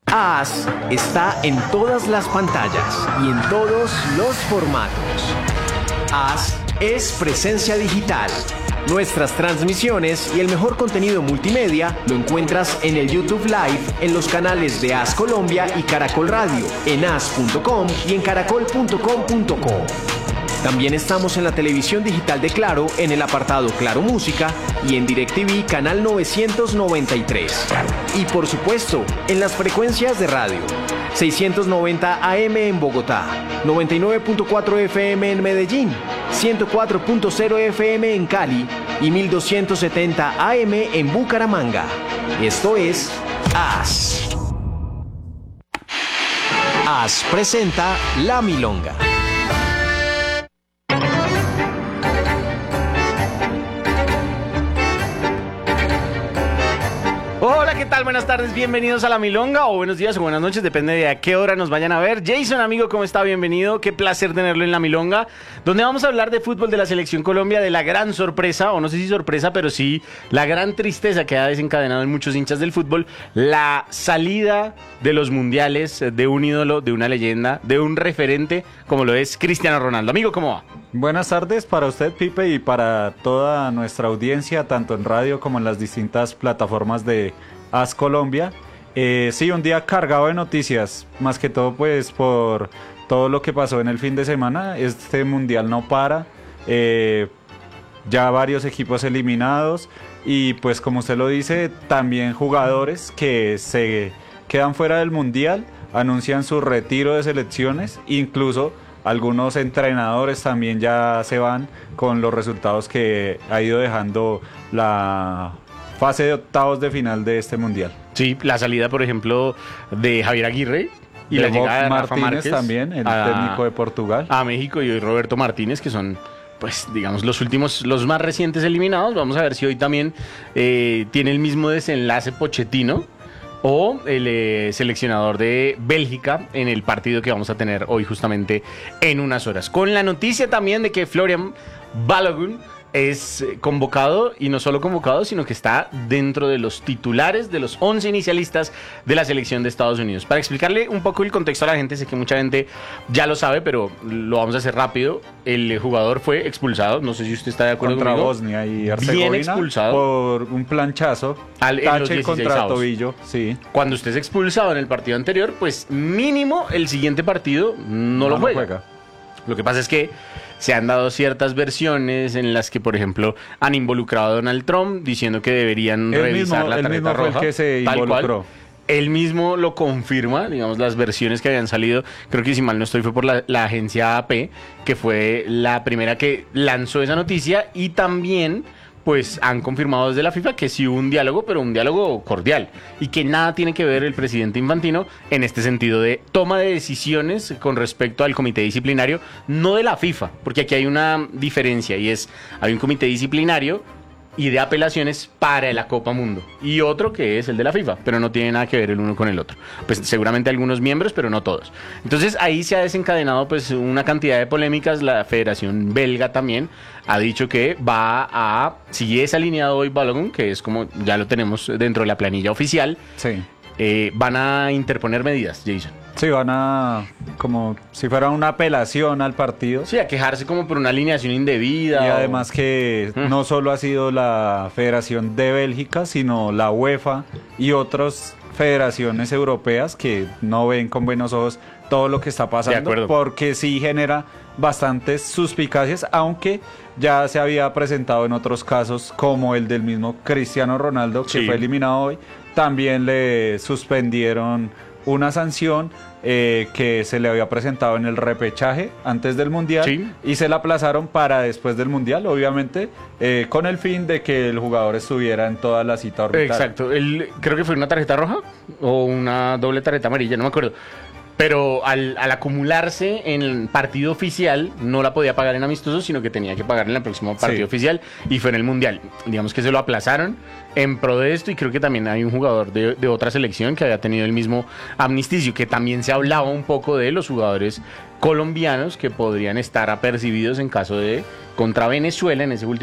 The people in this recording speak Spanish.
AS está en todas las pantallas y en todos los formatos. AS es presencia digital. Nuestras transmisiones y el mejor contenido multimedia lo encuentras en el YouTube Live, en los canales de AS Colombia y Caracol Radio, en as.com y en caracol.com.co. También estamos en la televisión digital de Claro, en el apartado Claro Música y en DirecTV Canal 993. Y por supuesto, en las frecuencias de radio. 690 AM en Bogotá, 99.4 FM en Medellín, 104.0 FM en Cali y 1270 AM en Bucaramanga. Esto es AS. AS presenta La Milonga. Hola, ¿qué tal? Buenas tardes, bienvenidos a La Milonga, o buenos días o buenas noches, depende de a qué hora nos vayan a ver. Jason, amigo, ¿cómo está? Bienvenido, qué placer tenerlo en La Milonga, donde vamos a hablar de fútbol de la Selección Colombia, de la gran sorpresa, o no sé si sorpresa, pero sí la gran tristeza que ha desencadenado en muchos hinchas del fútbol, la salida de los mundiales de un ídolo, de una leyenda, de un referente, como lo es Cristiano Ronaldo. Amigo, ¿cómo va? Buenas tardes para usted, Pipe, y para toda nuestra audiencia, tanto en radio como en las distintas plataformas de AS Colombia. Sí, un día cargado de noticias, más que todo pues por todo lo que pasó en el fin de semana. Este mundial no para, ya varios equipos eliminados y pues como usted lo dice, también jugadores que se quedan fuera del mundial, anuncian su retiro de selecciones, incluso algunos entrenadores también ya se van con los resultados que ha ido dejando la fase de octavos de final de este mundial. Sí, la salida, por ejemplo, de Javier Aguirre y de la llegada de Rafa Martínez Márquez también, el técnico de Portugal, a México, y hoy Roberto Martínez, que son, pues, digamos, los últimos, los más recientes eliminados. Vamos a ver si hoy también tiene el mismo desenlace Pochettino o el seleccionador de Bélgica en el partido que vamos a tener hoy justamente en unas horas. Con la noticia también de que Florian Balogun es convocado, y no solo convocado, sino que está dentro de los titulares de los 11 inicialistas de la selección de Estados Unidos. Para explicarle un poco el contexto a la gente, sé que mucha gente ya lo sabe, pero lo vamos a hacer rápido. El jugador fue expulsado, no sé si usted está de acuerdo contra conmigo. Bosnia y Herzegovina, bien expulsado por un planchazo, tache contra tobillo, sí. Cuando usted es expulsado en el partido anterior, pues mínimo el siguiente partido no lo juega. Lo que pasa es que se han dado ciertas versiones en las que, por ejemplo, han involucrado a Donald Trump diciendo que deberían revisar la tarjeta roja. Fue el que se involucró. Él mismo lo confirma, digamos, las versiones que habían salido, creo que si mal no estoy fue por la agencia AP, que fue la primera que lanzó esa noticia, y también pues han confirmado desde la FIFA que sí hubo un diálogo, pero un diálogo cordial, y que nada tiene que ver el presidente Infantino en este sentido de toma de decisiones con respecto al comité disciplinario, no de la FIFA, porque aquí hay una diferencia, y es, hay un comité disciplinario y de apelaciones para la Copa Mundo, y otro que es el de la FIFA, pero no tiene nada que ver el uno con el otro. Pues seguramente algunos miembros, pero no todos. Entonces ahí se ha desencadenado pues una cantidad de polémicas. La Federación Belga también ha dicho que va a, si es alineado hoy Balogun, que es como ya lo tenemos dentro de la planilla oficial, sí, van a interponer medidas, Jason. Sí, van a, como si fuera una apelación al partido. Sí, a quejarse como por una alineación indebida. Y además que no solo ha sido la Federación de Bélgica, sino la UEFA y otras federaciones europeas que no ven con buenos ojos todo lo que está pasando, porque sí genera bastantes suspicacias, aunque ya se había presentado en otros casos, como el del mismo Cristiano Ronaldo, que fue eliminado hoy. También le suspendieron una sanción que se le había presentado en el repechaje antes del Mundial, y se la aplazaron para después del Mundial, obviamente, con el fin de que el jugador estuviera en toda la cita orbital. Exacto, creo que fue una tarjeta roja o una doble tarjeta amarilla, no me acuerdo. Pero al acumularse en el partido oficial, no la podía pagar en amistoso, sino que tenía que pagar en el próximo partido oficial, y fue en el Mundial. Digamos que se lo aplazaron en pro de esto, y creo que también hay un jugador de otra selección que había tenido el mismo amnisticio, que también se hablaba un poco de los jugadores colombianos que podrían estar apercibidos en caso de contra Venezuela en ese último